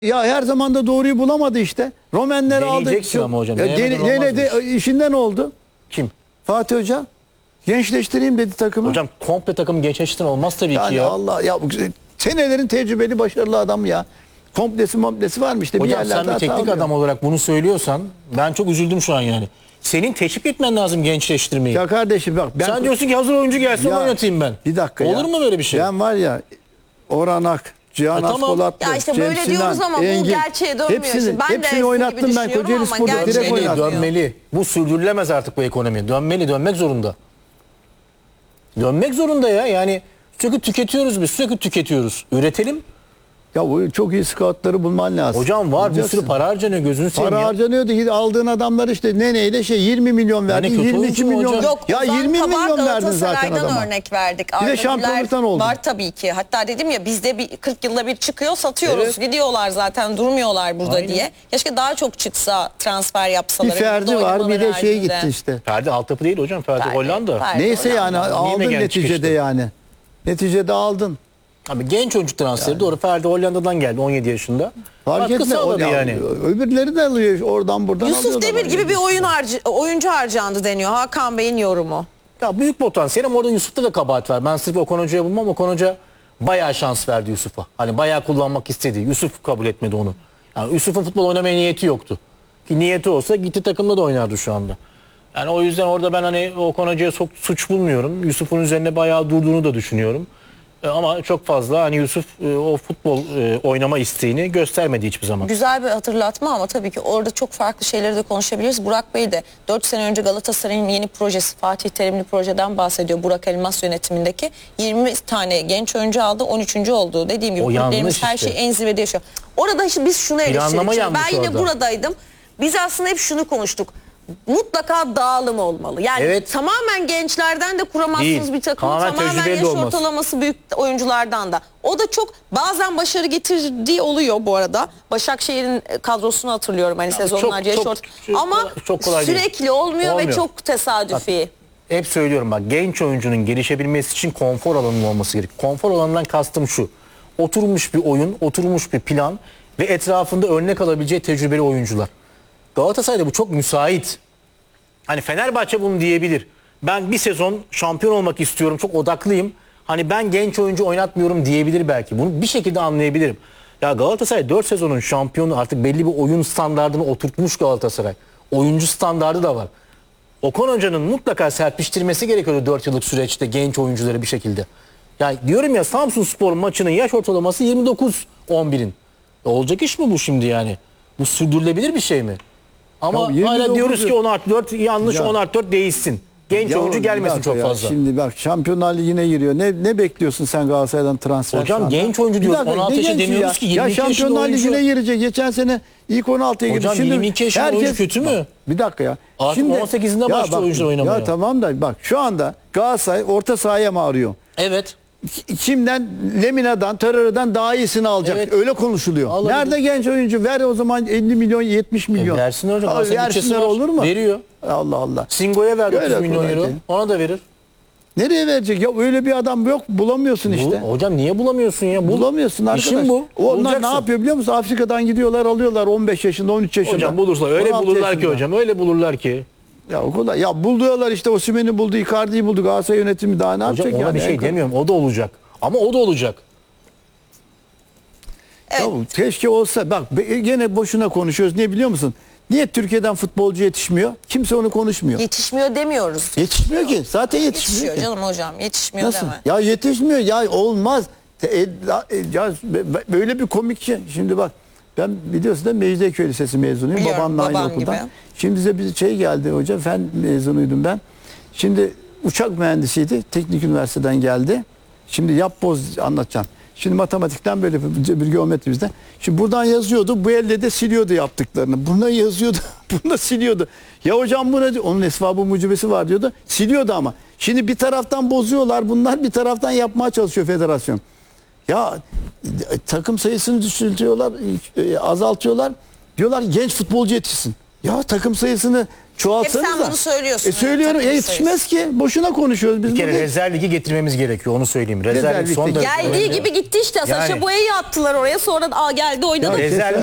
Ya her zaman da doğruyu bulamadı işte. Romenleri aldı. Deneyeceksin ama hocam. Denedi. İşinden oldu. Kim? Fatih Hoca. Gençleştireyim dedi takımı. Hocam komple takım gençleştirin olmaz tabii yani ki ya. Allah ya, senelerin tecrübeli başarılı adam ya. Komplesi varmış işte. Hocam bir sen bir teknik adam olarak bunu söylüyorsan ben çok üzüldüm şu an yani. Senin teşvik etmen lazım gençleştirmeyi. Ya kardeşim bak. Sen diyorsun ki hazır oyuncu gelsin oynatayım ben. Bir dakika Olur mu böyle bir şey? Ben var ya Orhan Ak, Cihan Aspolatlı, ya işte böyle diyoruz ama bu gerçeğe dönmüyor. Hepsini oynattım ben Kocaeli Spor'da direkt oynattım. Dönmeli. Bu sürdürülemez artık bu ekonomi. Dönmek zorunda. Dönmek zorunda ya. Yani sürekli tüketiyoruz biz. Sürekli tüketiyoruz. Üretelim. Ya bu çok iyi scoutları bulman lazım. Hocam var bir sürü para harcanıyor gözünü seveyim ya. Para harcanıyordu. Aldığın adamlar işte neyle 20 milyon verdin, Yani 22 milyon. Yok, ya 20 milyon verdin zaten adama. Örnek verdik. Bir de şampiyonluktan oldu. Var tabii ki. Hatta dedim ya bizde bir 40 yılda bir çıkıyor satıyoruz. Evet. Gidiyorlar zaten durmuyorlar burada. Aynen. Diye. Keşke daha çok çıksa transfer yapsalar. Bir Ferdi var bir de şey gitti işte. Ferdi altyapı değil hocam. Ferdi Hollanda. Neyse yani aldın neticede yani. Neticede aldın. Abi genç oyuncu transferi doğru. Ferdi Hollanda'dan geldi 17 yaşında. Fark etme yani. Öbürleri de alıyor oradan buradan. Yusuf Demir gibi bir oyuncu harcandı deniyor. Hakan Bey'in yorumu. Ya büyük potansiyel ama orada Yusuf'ta da kabahat var. Ben sırf Okan Hoca'ya bulmam. Okan Hoca bayağı şans verdi Yusuf'a. Hani bayağı kullanmak istedi. Yusuf kabul etmedi onu. Yani Yusuf'un futbol oynamaya niyeti yoktu. Ki niyeti olsa gitti takımda da oynardı şu anda. Yani o yüzden orada ben hani Okan Hoca'ya suç bulmuyorum. Yusuf'un üzerine bayağı durduğunu da düşünüyorum. Ama çok fazla hani Yusuf o futbol oynama isteğini göstermedi hiçbir zaman. Güzel bir hatırlatma ama tabii ki orada çok farklı şeyleri de konuşabiliriz. Burak Bey de 4 sene önce Galatasaray'ın yeni projesi Fatih Terimli projeden bahsediyor. Burak Elmas yönetimindeki 20 tane genç oyuncu aldı 13. oldu. Dediğim gibi kulüplerimiz işte. Her şey en zirvede yaşıyor. Orada işte biz şunu eleştirdik. Ben yine buradaydım. Biz aslında hep şunu konuştuk. Mutlaka dağılım olmalı. Yani tamamen gençlerden de kuramazsınız bir takımı. Tamamen yaş ortalaması büyük oyunculardan da. O da çok bazen getirdiği oluyor bu arada. Başakşehir'in kadrosunu hatırlıyorum hani sezonlarca yaş ama çok sürekli değil. Olmuyor ve çok tesadüfi. Hep söylüyorum bak genç oyuncunun gelişebilmesi için konfor alanının olması gerek. Konfor alanından kastım şu. Oturmuş bir oyun, oturmuş bir plan ve etrafında örnek alabileceği tecrübeli oyuncular. Galatasaray'da bu çok müsait. Hani Fenerbahçe bunu diyebilir. Ben bir sezon şampiyon olmak istiyorum, çok odaklıyım. Hani ben genç oyuncu oynatmıyorum diyebilir belki. Bunu bir şekilde anlayabilirim. Ya Galatasaray 4 sezonun şampiyonu artık belli bir oyun standardını oturtmuş Galatasaray. Oyuncu standardı da var. Okan Hoca'nın mutlaka serpiştirmesi gerekiyordu 4 yıllık süreçte genç oyuncuları bir şekilde. Ya diyorum ya Samsunspor maçının yaş ortalaması 29-11'in. Olacak iş mi bu şimdi yani? Bu sürdürülebilir bir şey mi? Ama hala diyoruz ki 10+4 yanlış 10+4 değişsin. Genç oyuncu gelmesin çok fazla. Şimdi bak Şampiyonlar Ligi'ne giriyor. Ne bekliyorsun sen Galatasaray'dan transfer? Hocam genç oyuncu diyoruz. 16 yaşında demiyoruz ki 22 ya Şampiyonlar Ligi'ne girecek. Geçen sene ilk 16'ya girdi. Hocam 22 yaşında oyuncu kötü mü? Bir dakika ya. Artık şimdi 18'inde başlıyor oyuncular oynamaya. Ya tamam da bak şu anda Galatasaray orta sahaya mı arıyor? Evet. Kimden? Lemina'dan, Torreira'dan daha iyisini alacak. Evet. Öyle konuşuluyor. Alabilir. Nerede genç oyuncu? Ver o zaman 50 milyon, 70 milyon. Versin hocam. Versinler olur mu? Veriyor. Allah Allah. Singo'ya verdi 30 milyon euro. Ona da verir. Nereye verecek? Ya öyle bir adam yok. Bulamıyorsun işte. Hocam niye bulamıyorsun ya? Bulamıyorsun arkadaş. İşin bu. Onlar ne yapıyor biliyor musun? Afrika'dan gidiyorlar alıyorlar 15 yaşında, 13 yaşında. Hocam bulurlar. Öyle bulurlar ki hocam. Öyle bulurlar ki. Ya o kadar. Ya buluyorlar işte Osimhen'i buldu, Icardi'yi buldu. Galatasaray yönetimi daha ne yapacak? Hocam ona bir şey demiyorum. O da olacak. Ama o da olacak. Evet. Ya, keşke olsa. Bak gene boşuna konuşuyoruz. Ne biliyor musun? Niye Türkiye'den futbolcu yetişmiyor? Kimse onu konuşmuyor. Yetişmiyor demiyoruz. Yetişmiyor ki. Zaten yetişmiyor. Yetişiyor canım hocam. Yetişmiyor Nasıl? deme. Ya yetişmiyor. Ya olmaz. Ya böyle bir komik şey. Şimdi bak ben biliyorsun da Mecidiyeköy Lisesi mezunuyum. Biliyorum, Babamla aynı okuldan. Gibi. Şimdi bize bir şey geldi hoca. Fen mezunuydum ben. Şimdi uçak mühendisiydi. Teknik üniversiteden geldi. Şimdi yapboz anlatacağım. Şimdi matematikten böyle bir geometri bizde. Şimdi buradan yazıyordu. Bu elde de siliyordu yaptıklarını. Buna yazıyordu. Bunda siliyordu. Ya hocam bu ne? Onun esvabı mucibesi var diyordu. Siliyordu ama. Şimdi bir taraftan bozuyorlar bunlar. Bir taraftan yapmaya çalışıyor federasyon. Ya takım sayısını düşürüyorlar. Azaltıyorlar. Diyorlar genç futbolcu yetişsin. Ya takım sayısını çoğaltsanız Hep sen bunu söylüyorsun. Söylüyorum. Takım yetişmez ki. Boşuna konuşuyoruz biz. Bir kere burada. rezerv ligi getirmemiz gerekiyor, onu söyleyeyim. Rezerv Rezerv lig son lig. derece Geldiği önemli. gibi gitti işte. Saşa Yani- Boya'yı attılar oraya, sonra geldi oynadı. Ya Rezerv